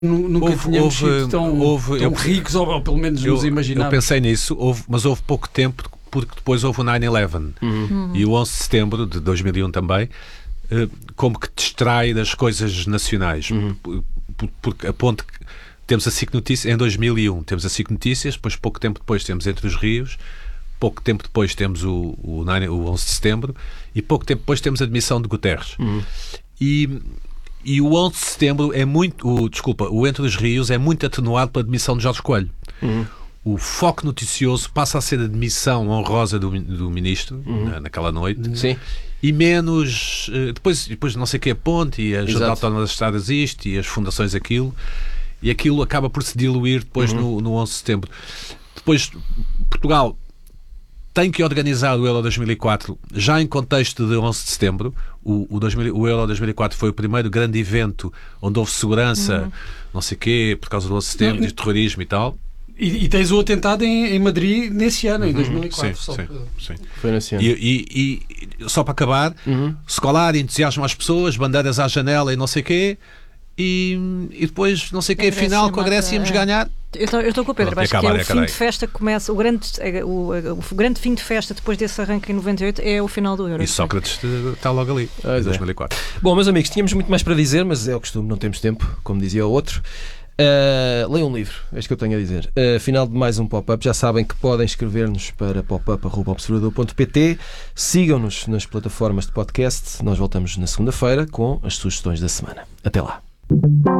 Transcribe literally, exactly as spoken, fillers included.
Nunca houve, tínhamos houve, sido tão, houve, tão eu, ricos, ou, ou pelo menos eu, nos imaginávamos. Eu pensei nisso, houve, mas houve pouco tempo, porque depois houve o nine eleven. Uhum. Uhum. E o onze de setembro de dois mil e um também, como que distrai das coisas nacionais. Uhum. Porque a ponto que temos a S I C Notícias, em dois mil e um temos a S I C Notícias, depois pouco tempo depois temos Entre os Rios, pouco tempo depois temos o, o, o onze de setembro e pouco tempo depois temos a demissão de Guterres. Uhum. E... E o onze de setembro é muito... O, desculpa, o Entre os Rios é muito atenuado pela demissão de Jorge Coelho. Uhum. O foco noticioso passa a ser a demissão honrosa do, do ministro, uhum. na, naquela noite. Sim. E menos... Depois, depois não sei o que é a ponte, e a Junta Autónoma das Estradas isto, e as fundações aquilo. E aquilo acaba por se diluir depois uhum. no, no onze de setembro. Depois, Portugal tem que organizar o Euro dois mil e quatro já em contexto de onze de setembro. O, o, dois mil, o Euro dois mil e quatro foi o primeiro grande evento onde houve segurança, uhum. não sei o quê, por causa do onze de setembro, de terrorismo e tal. E, e tens o atentado em, em Madrid nesse ano, uhum. em dois mil e quatro. Sim, só sim, para... sim. Foi nesse ano. E, e, e só para acabar, uhum. escolar, entusiasmo às pessoas, bandeiras à janela e não sei o quê. E, e depois, não sei o que, afinal, com a Grécia íamos é. ganhar. Eu estou com o Pedro, Pronto, acho acabar, que é o acabar. fim de festa que começa, o grande, o, o grande fim de festa depois desse arranque em noventa e oito é o final do Euro. E Sócrates está logo ali, ah, em dois mil e quatro. É. Bom, meus amigos, tínhamos muito mais para dizer, mas é o costume, não temos tempo, como dizia o outro. Uh, leiam um livro, é isto que eu tenho a dizer. Uh, final de mais um pop-up, já sabem que podem escrever-nos para popup arroba observador ponto pt. Sigam-nos nas plataformas de podcast. Nós voltamos na segunda-feira com as sugestões da semana. Até lá.